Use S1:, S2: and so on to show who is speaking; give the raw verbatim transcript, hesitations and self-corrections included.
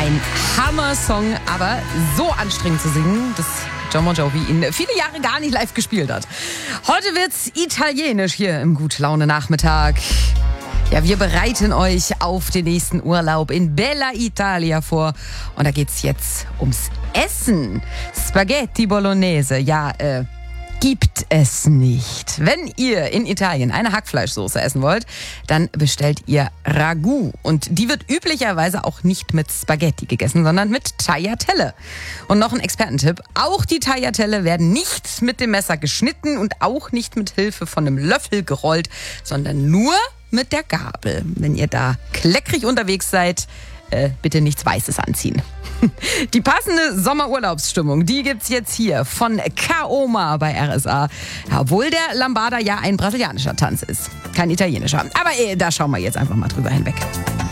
S1: Ein Hammer-Song, aber so anstrengend zu singen, dass Jon Bon Jovi ihn viele Jahre gar nicht live gespielt hat. Heute wird's italienisch hier im Gut-Laune-Nachmittag. Ja, wir bereiten euch auf den nächsten Urlaub in Bella Italia vor. Und da geht's jetzt ums Essen. Spaghetti Bolognese, ja, äh, gibt es nicht. Wenn ihr in Italien eine Hackfleischsoße essen wollt, dann bestellt ihr Ragu. Und die wird üblicherweise auch nicht mit Spaghetti gegessen, sondern mit Tagliatelle. Und noch ein Expertentipp. Auch die Tagliatelle werden nicht mit dem Messer geschnitten und auch nicht mit Hilfe von einem Löffel gerollt, sondern nur mit der Gabel. Wenn ihr da kleckerig unterwegs seid, äh, bitte nichts Weißes anziehen. Die passende Sommerurlaubsstimmung, die gibt's jetzt hier von Kaoma bei R S A. Ja, obwohl der Lambada ja ein brasilianischer Tanz ist, kein italienischer. Aber äh, da schauen wir jetzt einfach mal drüber hinweg.